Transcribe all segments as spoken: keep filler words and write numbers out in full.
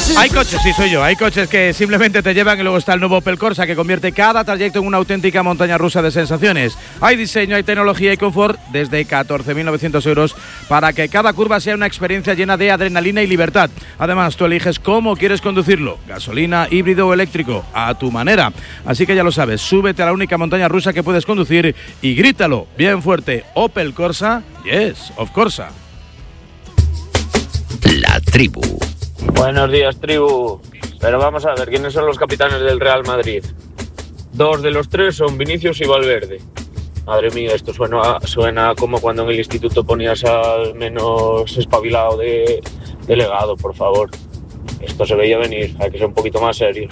Hay coches, sí, soy yo. Hay coches que simplemente te llevan y luego está el nuevo Opel Corsa que convierte cada trayecto en una auténtica montaña rusa de sensaciones. Hay diseño, hay tecnología y confort desde catorce mil novecientos euros para que cada curva sea una experiencia llena de adrenalina y libertad. Además, tú eliges cómo quieres conducirlo, gasolina, híbrido o eléctrico, a tu manera. Así que ya lo sabes, súbete a la única montaña rusa que puedes conducir y grítalo bien fuerte. Opel Corsa, yes, of Corsa. La tribu. Buenos días, tribu. Pero vamos a ver, ¿quiénes son los capitanes del Real Madrid? Dos de los tres son Vinicius y Valverde. Madre mía, esto suena, suena como cuando en el instituto ponías al menos espabilado de delegado, por favor. Esto se veía venir, hay que ser un poquito más serios.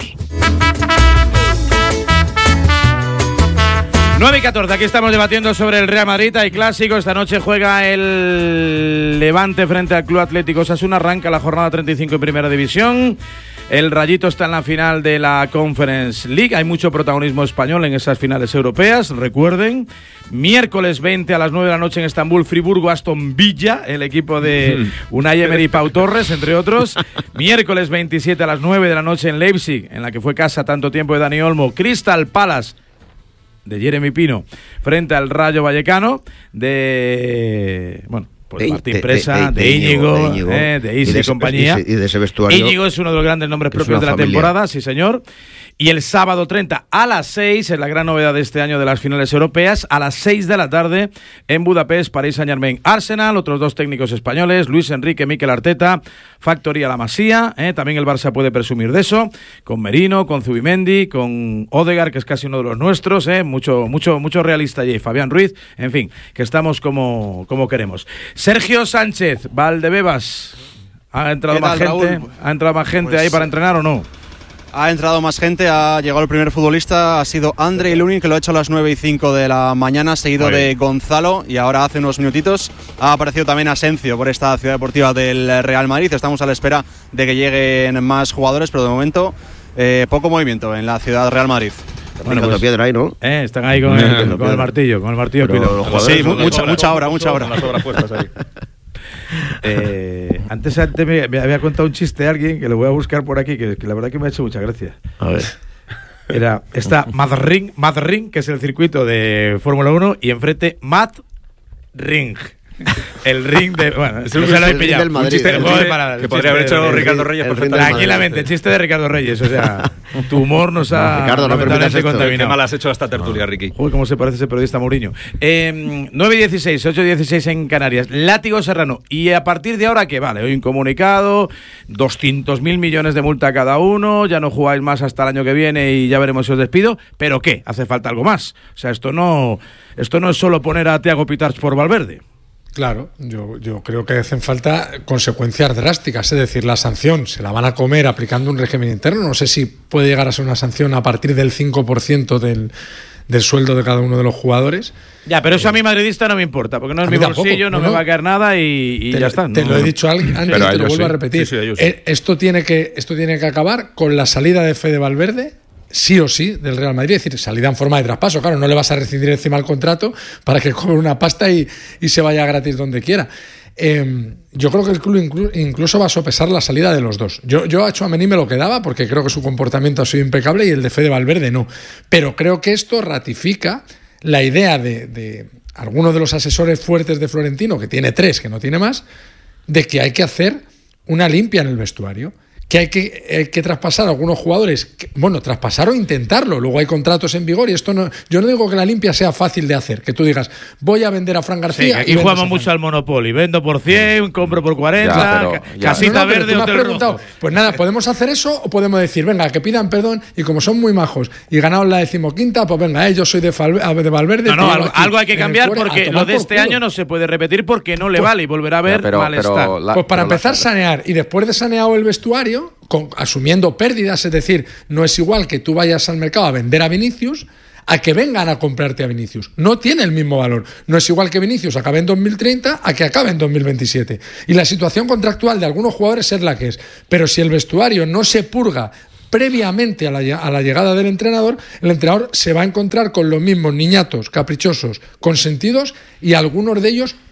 nueve y catorce, aquí estamos debatiendo sobre el Real Madrid. Hay clásico, esta noche juega el Levante frente al Club Atlético Osasuna. Arranca la jornada treinta y cinco en Primera División. El Rayito está en la final de la Conference League. Hay mucho protagonismo español en esas finales europeas, recuerden. Miércoles veinte a las nueve de la noche en Estambul, Friburgo, Aston Villa, el equipo de Unai Emery y Pau Torres, entre otros. Miércoles veintisiete a las nueve de la noche en Leipzig, en la que fue casa tanto tiempo de Dani Olmo, Crystal Palace de Jeremy Pino frente al Rayo Vallecano de bueno pues de, Martín Presa, de, de, de, de Íñigo, de, Íñigo, eh, de Isi y, de, y compañía. Y de, y de ese vestuario. Íñigo es uno de los grandes nombres propios de la familia. Temporada, sí señor. Y el sábado treinta a las seis, es la gran novedad de este año de las finales europeas, a las seis de la tarde en Budapest, Paris Saint-Germain, Arsenal, otros dos técnicos españoles, Luis Enrique, Mikel Arteta, Factoría La Masía, eh, también el Barça puede presumir de eso, con Merino, con Zubimendi, con Odegaard, que es casi uno de los nuestros, eh, mucho, mucho, mucho realista allí, Fabián Ruiz, en fin, que estamos como, como queremos. Sergio Sánchez, Valdebebas, ¿ha entrado más tal, gente? Raúl? ¿Ha entrado más gente pues... ahí para entrenar o no? Ha entrado más gente, ha llegado el primer futbolista, ha sido Andrei Lunin, que lo ha hecho a las nueve y cinco de la mañana, seguido de Gonzalo, y ahora hace unos minutitos ha aparecido también Asencio por esta ciudad deportiva del Real Madrid. Estamos a la espera de que lleguen más jugadores, pero de momento eh, poco movimiento en la ciudad Real Madrid. Bueno, pues, piedra ahí, ¿no? Eh, están ahí con, el, con, con el martillo, con el martillo pilo. Sí, mucha, mucha hora, mucha hora. Las obras puestas ahí. Eh, antes, antes me, me había contado un chiste a alguien que lo voy a buscar por aquí, que, que la verdad que me ha hecho mucha gracia. A ver. Era, está Madrid Ring, que es el circuito de Fórmula uno, y enfrente Mad Ring. El ring de... Bueno, es el, se lo he pillado. Del Madrid, un chiste el de, chiste, para, que podría haber hecho el, Ricardo Reyes perfectamente. Tranquilamente, el chiste de Ricardo Reyes. O sea, tu humor nos ha... No, Ricardo, no permitas esto. Qué mal has hecho esta tertulia, no. Ricky. Joder, cómo se parece ese periodista Mourinho. Eh, nueve y dieciséis, ocho y dieciséis en Canarias. Látigo Serrano. Y a partir de ahora, ¿qué? Vale, hoy un comunicado, doscientos mil millones de multa cada uno, ya no jugáis más hasta el año que viene y ya veremos si os despido. ¿Pero qué? Hace falta algo más. O sea, esto no, esto no es solo poner a Thiago Pitarch por Valverde. Claro, yo, yo creo que hacen falta consecuencias drásticas, es decir, la sanción se la van a comer aplicando un régimen interno. No sé si puede llegar a ser una sanción a partir del cinco por ciento del, del sueldo de cada uno de los jugadores. Ya, pero eso a mí madridista no me importa, porque no es mi bolsillo, no, no me va a caer nada y, y te, ya está. Te no, lo he no. dicho antes y te lo vuelvo sí. a repetir. Sí, sí, sí. Esto tiene que, esto tiene que acabar con la salida de Fede Valverde, sí o sí, del Real Madrid, es decir, salida en forma de traspaso. Claro, no le vas a rescindir encima el contrato para que cobre una pasta y, y se vaya gratis donde quiera. Eh, yo creo que el club inclu- incluso va a sopesar la salida de los dos. Yo, yo a Tchouaméni me lo quedaba porque creo que su comportamiento ha sido impecable y el de Fede Valverde no. Pero creo que esto ratifica la idea de, de algunos de los asesores fuertes de Florentino, que tiene tres, que no tiene más, de que hay que hacer una limpia en el vestuario. Que hay que, hay que traspasar a algunos jugadores, que, bueno, traspasar o intentarlo, luego hay contratos en vigor y esto no, yo no digo que la limpia sea fácil de hacer, que tú digas, voy a vender a Fran García. Sí, aquí jugamos mucho al Monopoly, vendo por cien, compro por cuarenta, ya, pero, ca- ya. casita no, no, verde, hotel rojo. Pues nada, ¿podemos hacer eso o podemos decir, venga, que pidan perdón y como son muy majos y ganaron la decimoquinta, pues venga, eh, yo soy de, Falve- de Valverde. No, no, algo, algo hay que cambiar porque lo de este año no se puede repetir porque no le pues, vale y volverá a haber ya, pero, malestar. Pero la, pues para empezar a sanear y después de saneado el vestuario, con, asumiendo pérdidas, es decir, no es igual que tú vayas al mercado a vender a Vinicius a que vengan a comprarte a Vinicius. No tiene el mismo valor. No es igual que Vinicius acabe en dos mil treinta a que acabe en dos mil veintisiete. Y la situación contractual de algunos jugadores es la que es. Pero si el vestuario no se purga previamente a la, a la llegada del entrenador, el entrenador se va a encontrar con los mismos niñatos, caprichosos, consentidos y algunos de ellos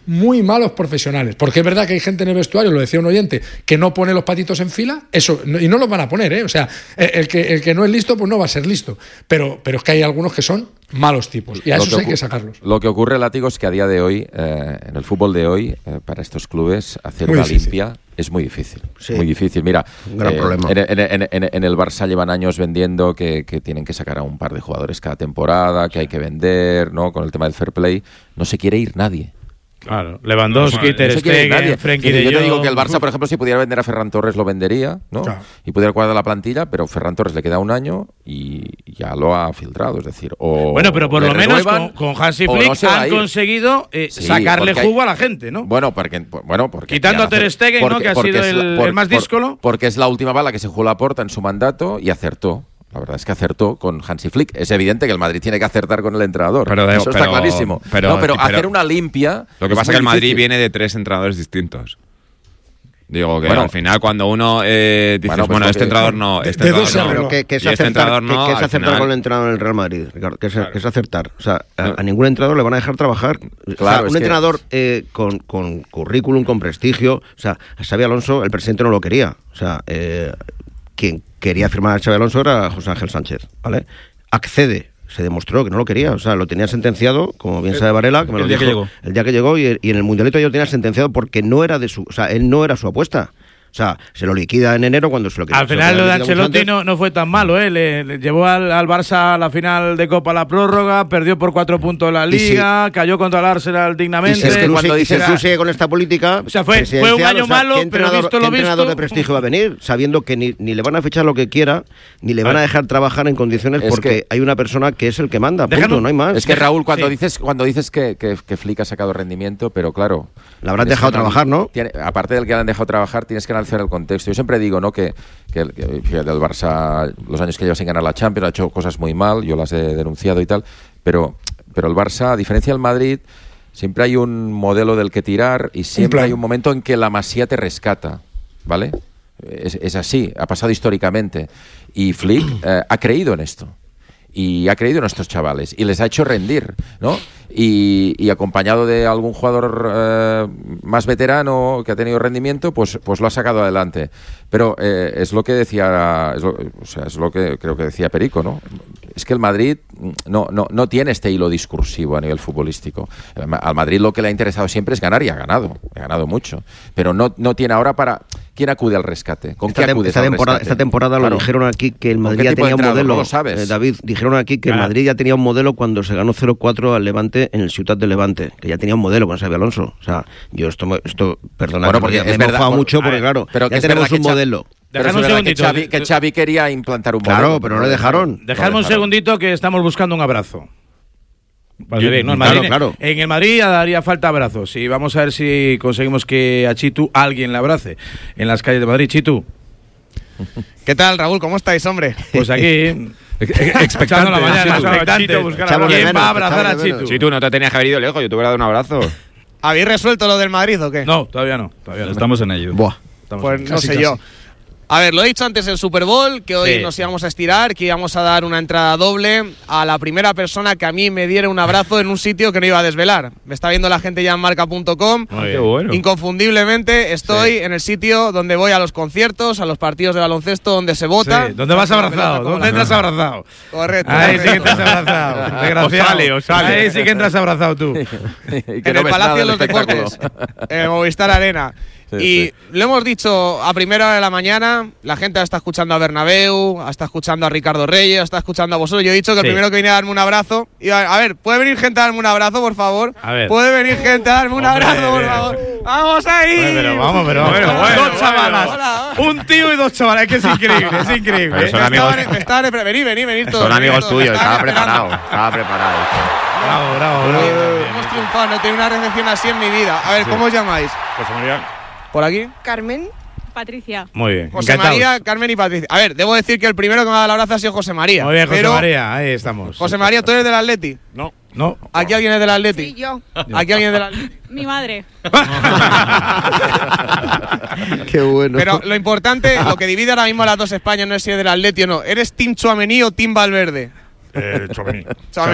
muy malos profesionales. Porque es verdad que hay gente en el vestuario, lo decía un oyente, que no pone los patitos en fila, eso, y no los van a poner, ¿eh? O sea, el que, el que no es listo, pues no va a ser listo. Pero, pero es que hay algunos que son malos tipos, y a esos hay que sacarlos. Lo que ocurre, Látigo, es que a día de hoy, eh, en el fútbol de hoy, eh, para estos clubes, hacer muy una difícil. limpia es muy difícil. Sí. Muy difícil. Mira, un gran eh, problema. En, en, en, en el Barça llevan años vendiendo que, que tienen que sacar a un par de jugadores cada temporada, que hay que vender, ¿no? Con el tema del fair play. No se quiere ir nadie. Claro, Lewandowski, No, Ter no se quiere ir Stegen, nadie. Frenkie Yo de te Jong. digo que el Barça, por ejemplo, si pudiera vender a Ferran Torres lo vendería, ¿no? Claro. Y pudiera cuadrar la plantilla, pero Ferran Torres le queda un año y ya lo ha filtrado, es decir, o Bueno, pero por le lo menos renuevan, con, con Hansi o Flick no se va a han ir. conseguido eh, Sí, sacarle porque hay- jugo a la gente, ¿no? Bueno, porque, bueno, porque Quitando ya a Ter hace- Stegen, ¿no? Que ha porque sido es el- por- el más por- díscolo. Porque es la última bala que se jugó Laporta en su mandato y acertó. La verdad es que acertó con Hansi Flick. Es evidente que el Madrid tiene que acertar con el entrenador. Pero de- Eso está pero- clarísimo. pero- no, pero, pero- hacer una limpia. Lo que es pasa es muy que el Madrid difícil. viene de tres entrenadores distintos. Digo que Bueno. al final cuando uno eh, dices, Bueno, bueno, pues este porque- entrenador no, este de dos entrenador se no. arregló. Pero que, que es Y este acertar, entrenador que- no, que es al acertar final- con el entrenador en el Real Madrid, Ricardo, que es, Claro. que es acertar. O sea, a, No. a ningún entrenador le van a dejar trabajar. O sea, Claro, un es que- entrenador eh, con, con currículum, con prestigio. O sea, a Xabi Alonso, el presidente no lo quería. O sea, eh, quien quería firmar a Xabi Alonso era José Ángel Sánchez, ¿vale? Accede. Se demostró que no lo quería, o sea, lo tenía sentenciado, como bien sabe Varela, que me lo el día dijo, que llegó. el día que llegó, y, y en el Mundialito ya lo tenía sentenciado porque no era de su, o sea, él no era su apuesta. O sea, se lo liquida en enero cuando se lo quita. Al final lo de Ancelotti no, no fue tan malo, ¿eh? Le, le llevó al, al Barça a la final de Copa a la prórroga, perdió por cuatro puntos la Y sí. Liga, cayó contra el Arsenal dignamente. Es que cuando cuando dices- dices tú sigue con esta política. O sea, fue- presidencial, fue un año malo, ¿qué pero entrenador- visto ¿qué lo entrenador visto- de prestigio va a venir? Sabiendo que ni, ni le van a fichar lo que quiera, ni le van a dejar trabajar en condiciones Es porque que- hay una persona que es el que manda. Punto, Déjanos- no hay más. Es que Raúl, cuando Sí. dices cuando dices que, que, que Flick ha sacado rendimiento, pero claro. La habrán tienes dejado que trabajar, ¿no? tiene- aparte del que le han dejado trabajar, tienes que analizar el contexto. Yo siempre digo, ¿no? Que, que, el- que fíjate, el Barça, los años que lleva sin ganar la Champions, ha hecho cosas muy mal, yo las he denunciado y tal, pero, pero el Barça, a diferencia del Madrid, siempre hay un modelo del que tirar y siempre plan. hay un momento en que la Masía te rescata, ¿vale? Es, es así, ha pasado históricamente. Y Flick eh, ha creído en esto. Y ha creído en estos chavales y les ha hecho rendir, ¿no? Y, y acompañado de algún jugador eh, más veterano que ha tenido rendimiento, pues, pues lo ha sacado adelante. Pero eh, es lo que decía, es lo, o sea, es lo que creo que decía Perico, ¿no? Es que el Madrid no, no, no tiene este hilo discursivo a nivel futbolístico. Al Madrid lo que le ha interesado siempre es ganar y ha ganado, ha ganado mucho. Pero no, no tiene ahora para... ¿Quién acude al rescate? ¿Con Esta, qué tem- acudes esta al temporada, rescate? esta temporada Claro. lo dijeron aquí que el ¿Con Madrid qué ya tipo de tenía un entrenador? modelo. No lo sabes. Eh, David, dijeron aquí que Claro. el Madrid ya tenía un modelo cuando se ganó cero cuatro al Levante en el Ciutat de Levante, que ya tenía un modelo con Xabi Alonso. O sea, yo esto, me- esto perdona, Bueno, que porque me es he verdad, mofado por- mucho a porque ver, claro, pero que ya es tenemos verdad un que Xavi- modelo. Pero Dejadme es un verdad que segundito. Xavi, que Xavi quería implantar un Claro, modelo. pero no le dejaron. Dejadme un dejaron. segundito que estamos buscando un abrazo. Vale, bien, ¿no? En Claro, Madrid- claro. En el Madrid ya daría falta abrazos y vamos a ver si conseguimos que a Chitu alguien le abrace en las calles de Madrid. Chitu, ¿Qué tal, Raúl? ¿Cómo estáis, hombre? pues aquí Expectando la mañana, Chitu. expectante, buscar a Echamos de ¿quién menos, va a abrazar a echamos de menos. Chitu? Si tú no te tenías que haber ido lejos, yo te hubiera dado un abrazo. ¿Habéis resuelto lo del Madrid o qué? No, todavía no. Todavía no. Estamos en ello. Buah. Estamos Pues en- no Casi, sé casi. yo. A ver, lo he dicho antes en Super Bowl, que hoy Sí. nos íbamos a estirar, que íbamos a dar una entrada doble a la primera persona que a mí me diera un abrazo en un sitio que no iba a desvelar. Me está viendo la gente ya en marca punto com. Muy Qué bien. bueno. Inconfundiblemente estoy en el sitio donde voy a los conciertos, a los partidos de baloncesto, donde se vota. Sí, ¿dónde vas Tanto la abrazado? pelota como ¿Dónde la- entras abrazado? Correcto. Ahí sí que correcto. entras abrazado. Desgraciado. O sale, o sale. Ahí sí que entras abrazado tú. Y que En no el ves nada Palacio de del los espectáculo. Deportes, en el Movistar Arena. Sí, y sí. lo hemos dicho a primera hora de la mañana, la gente está escuchando a Bernabéu, está escuchando a Ricardo Reyes, está escuchando a vosotros. Yo he dicho que Sí. el primero que viene a darme un abrazo, y a, a ver, ¿puede venir gente a darme un abrazo, por favor? A ver. ¿Puede venir gente a darme un Hombre, abrazo, por bien. favor? ¡Vamos ahí! Bueno, pero vamos, pero vamos. Bueno, bueno, dos bueno. chavalas. Hola. Un tío y dos chavalas. Es que es increíble, es increíble. Pero son Me amigos- estaban- me estaban- venid, venid, venid todos. Son venid amigos todos, tuyos, me estaba estaban esperando. preparado. Estaba preparado. Bravo, bravo, bravo. Hemos triunfado, no he tenido una recepción así en mi vida. A ver, ¿cómo os llamáis? José María. ¿Por aquí? Carmen. Patricia. Muy bien. José encantados. María, Carmen y Patricia. A ver, debo decir que el primero que me ha dado el abrazo ha sido José María. Muy bien, José pero, María. Ahí estamos. José María, ¿tú eres del Atleti? No. No. ¿Aquí alguien es del Atleti? Sí, yo. ¿Aquí alguien es del Atleti? Mi madre. Qué bueno. Pero lo importante, lo que divide ahora mismo a las dos Españas no es si eres del Atleti o no. ¿Eres Team Tchouaméni o Team Valverde? Eh, Chomení. Tchouaméni.